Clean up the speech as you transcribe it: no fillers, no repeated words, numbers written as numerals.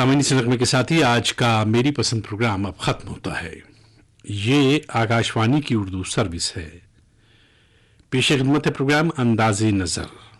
सामान्य से नगमे के साथ ही आज का मेरी पसंद प्रोग्राम अब खत्म होता है। ये आकाशवाणी की उर्दू सर्विस है। पेश खिदमत है प्रोग्राम अंदाज़े नज़र।